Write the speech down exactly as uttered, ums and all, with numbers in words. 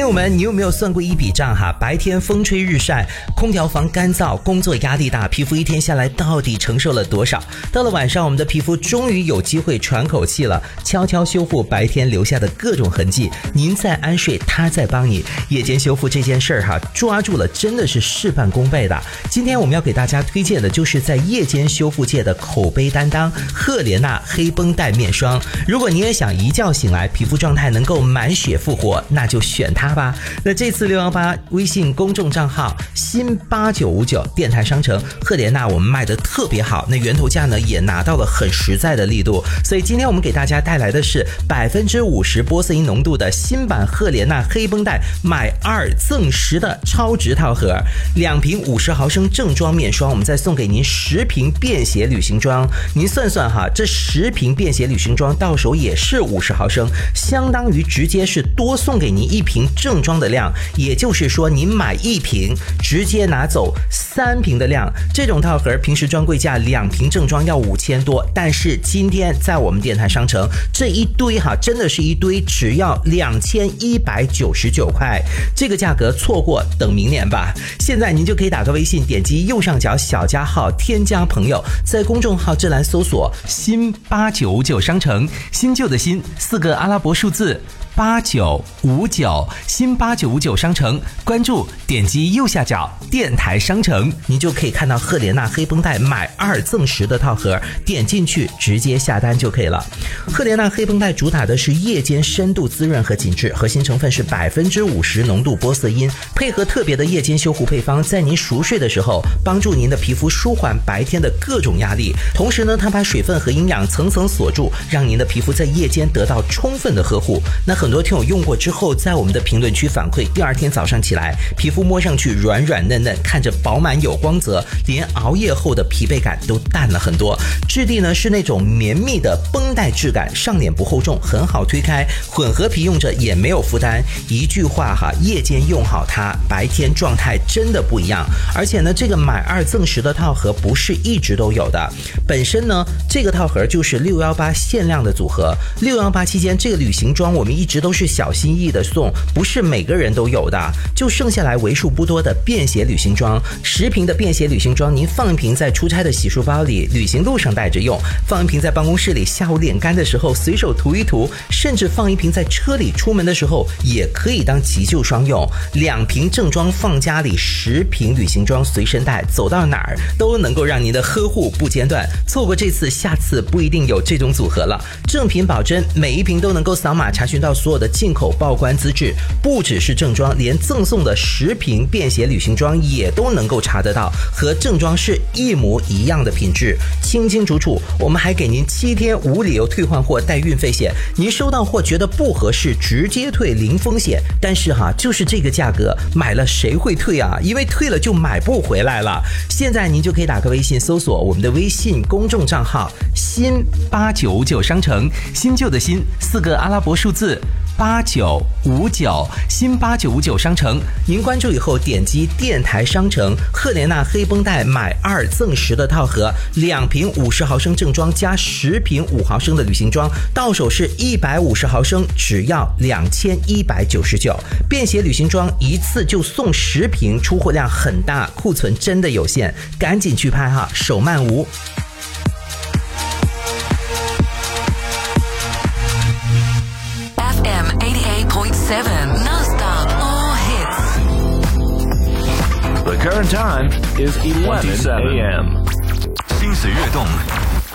听友们，你有没有算过一笔账哈？白天风吹日晒，空调房干燥，工作压力大，皮肤一天下来到底承受了多少？到了晚上，我们的皮肤终于有机会喘口气了，悄悄修复白天留下的各种痕迹。您在安睡，他在帮你。夜间修复这件事儿哈，抓住了真的是事半功倍的。今天我们要给大家推荐的就是在夜间修复界的口碑担当赫莲娜黑绷带面霜。如果你也想一觉醒来皮肤状态能够满血复活，那就选它吧。那这次六一八微信公众账号新八九五九电台商城赫莲娜我们卖的特别好，那源头价呢也拿到了很实在的力度，所以今天我们给大家带来的是百分之五十玻色因浓度的新版赫莲娜黑绷带买二赠十的超值套盒，两瓶五十毫升正装面霜，我们再送给您十瓶便携旅行装。您算算哈，这十瓶便携旅行装到手也是五十毫升，相当于直接是多送给您一瓶正装的量，也就是说您买一瓶直接拿走三瓶的量。这种套盒平时专柜价两瓶正装要五千多，但是今天在我们电台商城这一堆哈，真的是一堆，只要两千一百九十九块，这个价格错过等明年吧。现在您就可以打个微信，点击右上角小加号添加朋友，在公众号这栏搜索新八九五九商城，新旧的新四个阿拉伯数字八九五九，新八九五九商城，关注点击右下角电台商城，您就可以看到赫莲娜黑绷带买二赠十的套盒，点进去直接下单就可以了。赫莲娜黑绷带主打的是夜间深度滋润和紧致，核心成分是百分之五十浓度玻色因，配合特别的夜间修护配方，在您熟睡的时候帮助您的皮肤舒缓白天的各种压力，同时呢它把水分和营养层层锁住，让您的皮肤在夜间得到充分的呵护。那很多听友用过之后在我们的评论区反馈，第二天早上起来皮肤摸上去软软嫩嫩，看着饱满有光泽，连熬夜后的疲惫感都淡了很多。质地呢是那种绵密的绷带质感，上脸不厚重，很好推开，混合皮用着也没有负担。一句话哈，夜间用好它，白天状态真的不一样。而且呢这个买二赠十的套盒不是一直都有的，本身呢这个套盒就是六一八限量的组合。六一八期间这个旅行装我们一直都是小心翼翼的送，不是每个人都有的，就剩下来为数不多的便携旅行装。十瓶的便携旅行装，您放一瓶在出差的洗漱包里，旅行路上带着用，放一瓶在办公室里下午脸干的时候随手涂一涂，甚至放一瓶在车里出门的时候也可以当急救霜用。两瓶正装放家里，十瓶旅行装随身带，走到哪儿都能够让您的呵护不间断。错过这次，下次不一定有这种组合了。正品保真，每一瓶都能够扫码查询到所有的进口报关资质，不只是正装，连赠送的十瓶便携旅行装也都能够查得到，和正装是一模一样的品质，清清楚楚。我们还给您七天无理由退换货带运费险，您收到货觉得不合适直接退零风险。但是哈，就是这个价格买了谁会退啊？因为退了就买不回来了。现在您就可以打个微信搜索我们的微信公众账号新八九五九商城，新旧的新四个阿拉伯数字八九五九，新八九五九商城，您关注以后点击电台商城赫莲娜黑绷带买二赠十的套盒，两瓶五十毫升正装加十瓶五毫升的旅行装，到手是一百五十毫升，只要两千一百九十九。便携旅行装一次就送十瓶，出货量很大，库存真的有限，赶紧去拍哈，手慢无。 seven non-stop all hits. The current time is eleven a m 心随悦动，